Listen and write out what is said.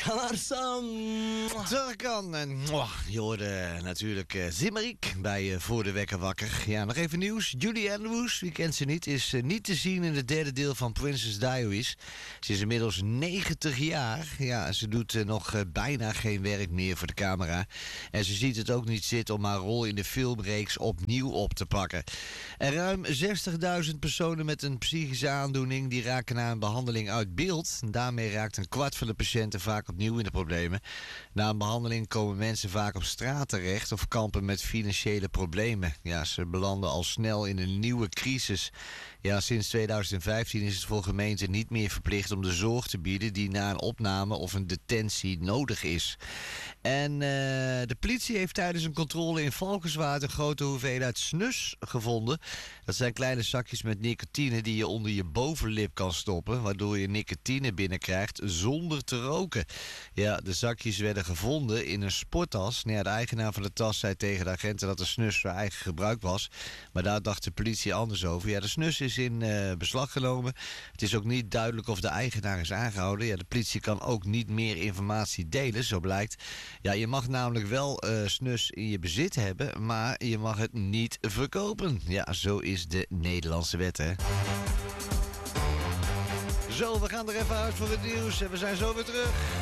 Alarsam. Tarkan en je hoorde natuurlijk Zimmerik bij Voor de Wekker Wakker. Ja, nog even nieuws. Julie Andrews, wie kent ze niet, is niet te zien in het derde deel van Princess Diaries. Ze is inmiddels 90 jaar. Ja, ze doet nog bijna geen werk meer voor de camera. En ze ziet het ook niet zitten om haar rol in de filmreeks opnieuw op te pakken. En ruim 60.000 personen met een psychische aandoening die raken na een behandeling uit beeld. Daarmee raakt een kwart van de patiënten vaak opnieuw in de problemen. Na een behandeling komen mensen vaak op straat terecht of kampen met financiële problemen. Ja, ze belanden al snel in een nieuwe crisis. Ja, sinds 2015 is het voor gemeenten niet meer verplicht om de zorg te bieden die na een opname of een detentie nodig is. En de politie heeft tijdens een controle in Valkenswaard een grote hoeveelheid snus gevonden. Dat zijn kleine zakjes met nicotine die je onder je bovenlip kan stoppen, waardoor je nicotine binnenkrijgt zonder te roken. Ja, de zakjes werden gevonden in een sporttas. Nou ja, de eigenaar van de tas zei tegen de agenten dat de snus voor eigen gebruik was. Maar daar dacht de politie anders over. Ja, de snus is in beslag genomen. Het is ook niet duidelijk of de eigenaar is aangehouden. Ja, de politie kan ook niet meer informatie delen, zo blijkt. Ja, je mag namelijk wel snus in je bezit hebben, maar je mag het niet verkopen. Ja, zo is de Nederlandse wet, hè. Zo, we gaan er even uit voor het nieuws en we zijn zo weer terug.